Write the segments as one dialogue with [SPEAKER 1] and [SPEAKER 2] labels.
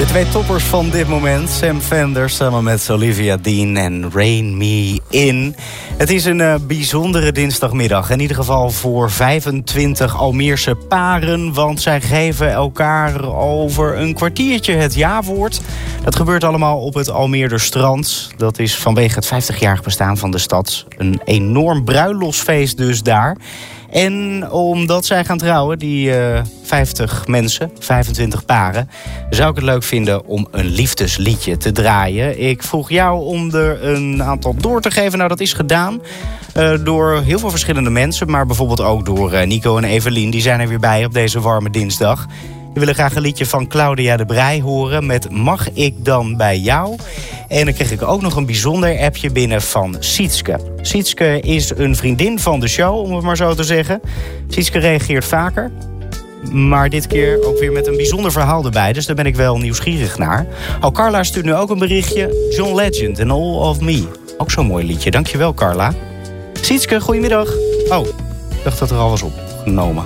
[SPEAKER 1] De twee toppers van dit moment, Sam Fender samen met Olivia Dean en Rein Me In. Het is een bijzondere dinsdagmiddag. In ieder geval voor 25 Almeerse paren. Want zij geven elkaar over een kwartiertje het ja-woord. Dat gebeurt allemaal op het Almeerderstrand. Dat is vanwege het 50-jarig bestaan van de stad een enorm bruiloftsfeest dus daar. En omdat zij gaan trouwen, die 50 mensen, 25 paren, zou ik het leuk vinden om een liefdesliedje te draaien. Ik vroeg jou om er een aantal door te geven. Nou, dat is gedaan door heel veel verschillende mensen. Maar bijvoorbeeld ook door Nico en Evelien. Die zijn er weer bij op deze warme dinsdag. We willen graag een liedje van Claudia de Breij horen met Mag ik dan bij jou? En dan kreeg ik ook nog een bijzonder appje binnen van Sietske. Sietske is een vriendin van de show, om het maar zo te zeggen. Sietske reageert vaker. Maar dit keer ook weer met een bijzonder verhaal erbij. Dus daar ben ik wel nieuwsgierig naar. Carla stuurt nu ook een berichtje. John Legend and All of Me. Ook zo'n mooi liedje. Dankjewel, Carla. Sietske, goedemiddag. Oh, ik dacht dat er al was opgenomen.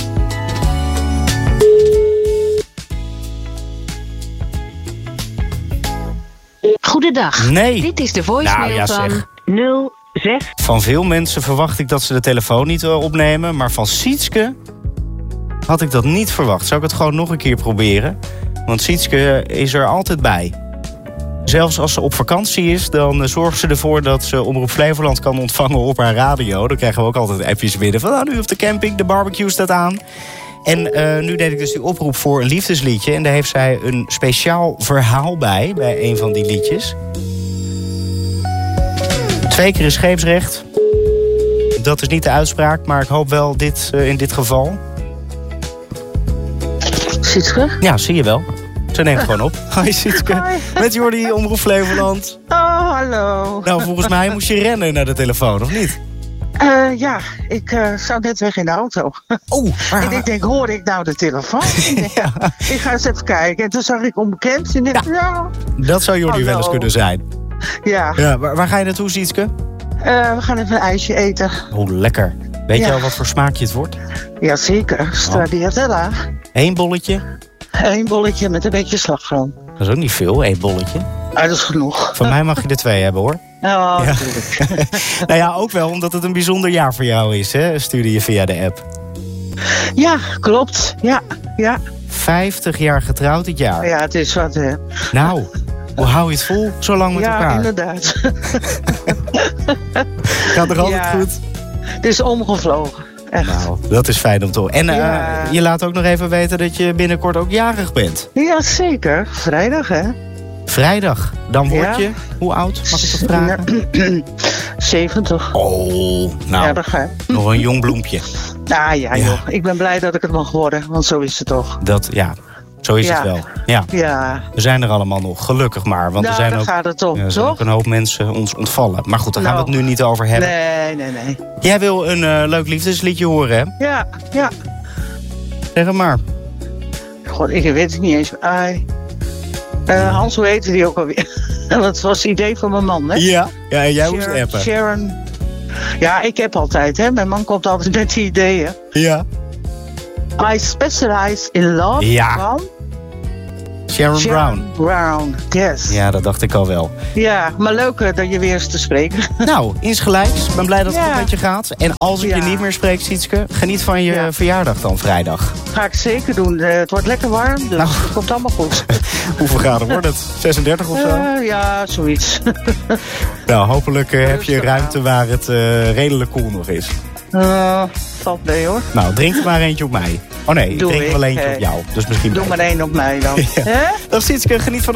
[SPEAKER 2] Goedendag.
[SPEAKER 1] Nee.
[SPEAKER 2] Dit is de voicemail van 06.
[SPEAKER 1] Van veel mensen verwacht ik dat ze de telefoon niet opnemen. Maar van Sietske had ik dat niet verwacht. Zou ik het gewoon nog een keer proberen? Want Sietske is er altijd bij. Zelfs als ze op vakantie is, dan zorgt ze ervoor dat ze Omroep Flevoland kan ontvangen op haar radio. Dan krijgen we ook altijd appjes binnen van nu op de camping, de barbecue staat aan. En nu deed ik dus die oproep voor een liefdesliedje. En daar heeft zij een speciaal verhaal bij een van die liedjes. 2 keer is scheepsrecht. Dat is niet de uitspraak, maar ik hoop wel in dit geval.
[SPEAKER 2] Sietske?
[SPEAKER 1] Ja, zie je wel. Ze neemt gewoon op. Hoi Sietske.
[SPEAKER 2] Hoi.
[SPEAKER 1] Met Jordi, Omroep Flevoland.
[SPEAKER 2] Oh, hallo.
[SPEAKER 1] Nou, volgens mij moest je rennen naar de telefoon, of niet?
[SPEAKER 3] Ja, ik zou net weg in de auto.
[SPEAKER 1] Oh,
[SPEAKER 3] En ik denk, hoor ik nou de telefoon?
[SPEAKER 1] Ja.
[SPEAKER 3] Ik ga eens even kijken. En toen zag ik onbekend. En dacht, ja.
[SPEAKER 1] Dat zou Jordi wel eens kunnen zijn.
[SPEAKER 3] Ja.
[SPEAKER 1] Ja, waar ga je naartoe, Sietske?
[SPEAKER 3] We gaan even een ijsje eten.
[SPEAKER 1] Oh, lekker. Weet je al wat voor smaakje het wordt?
[SPEAKER 3] Jazeker, stracciatella.
[SPEAKER 1] 1 bolletje?
[SPEAKER 3] 1 bolletje met een beetje slagroom.
[SPEAKER 1] Dat is ook niet veel, 1 bolletje.
[SPEAKER 3] Dat is genoeg.
[SPEAKER 1] Van mij mag je er 2 hebben, hoor.
[SPEAKER 3] Oh, natuurlijk.
[SPEAKER 1] Nou ja, ook wel omdat het een bijzonder jaar voor jou is, hè? Stuurde je via de app.
[SPEAKER 3] Ja, klopt. Ja.
[SPEAKER 1] 50 jaar getrouwd dit jaar.
[SPEAKER 3] Ja, het is wat, hè.
[SPEAKER 1] Nou, hoe hou je het vol zo lang met elkaar?
[SPEAKER 3] Ja, inderdaad.
[SPEAKER 1] Gaat er altijd goed?
[SPEAKER 3] Het is omgevlogen. Echt.
[SPEAKER 1] Nou, dat is fijn om te horen. En je laat ook nog even weten dat je binnenkort ook jarig bent.
[SPEAKER 3] Ja, zeker. Vrijdag, hè.
[SPEAKER 1] Vrijdag. Dan word je, hoe oud? Mag ik dat vragen?
[SPEAKER 3] 70.
[SPEAKER 1] Oh, nou,
[SPEAKER 3] Erg, hè?
[SPEAKER 1] nog een jong bloempje.
[SPEAKER 3] Ja, joh. Ik ben blij dat ik het mag worden, want zo is het toch.
[SPEAKER 1] Zo is het wel.
[SPEAKER 3] Ja.
[SPEAKER 1] We zijn er allemaal nog, gelukkig maar. Want er zijn
[SPEAKER 3] daar
[SPEAKER 1] ook,
[SPEAKER 3] gaat het om,
[SPEAKER 1] er zijn ook een hoop mensen ons ontvallen. Maar goed, daar gaan we het nu niet over hebben.
[SPEAKER 3] Nee.
[SPEAKER 1] Jij wil een leuk liefdesliedje horen, hè?
[SPEAKER 3] Ja.
[SPEAKER 1] Zeg het maar.
[SPEAKER 3] God, ik weet het niet eens. Hans, hoe heette die ook alweer? Dat was het idee van mijn man, hè?
[SPEAKER 1] Ja, en jij moest appen.
[SPEAKER 3] Sharon. Ja, ik heb altijd, hè. Mijn man komt altijd met die ideeën.
[SPEAKER 1] Ja.
[SPEAKER 3] I specialize in love.
[SPEAKER 1] Ja.
[SPEAKER 3] Van
[SPEAKER 1] Sharon
[SPEAKER 3] Brown, yes.
[SPEAKER 1] Ja, dat dacht ik al wel.
[SPEAKER 3] Ja, maar leuk dat je weer eens te spreken.
[SPEAKER 1] Nou, insgelijks. Ik ben blij dat het goed met je gaat. En als ik je niet meer spreek, Sietske, geniet van je verjaardag dan vrijdag.
[SPEAKER 3] Ga ik zeker doen. Het wordt lekker warm, dus het komt allemaal goed.
[SPEAKER 1] Hoeveel graden wordt het? 36 of zo?
[SPEAKER 3] Ja, zoiets.
[SPEAKER 1] Nou, hopelijk heb je ruimte waar het redelijk koel nog is.
[SPEAKER 3] Valt mee, hoor.
[SPEAKER 1] Nou, drink er maar eentje op mij. Oh nee, ik drink wel eentje op jou. Dus misschien
[SPEAKER 3] doe maar 1 op mij dan.
[SPEAKER 1] Ja. Dag Sietske, geniet van